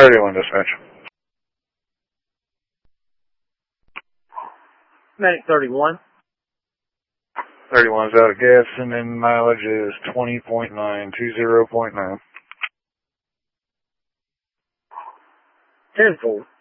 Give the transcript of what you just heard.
31 dispatch. Medic 31. 31's out of gas, and then mileage is 20.9, 20.9. 10-4.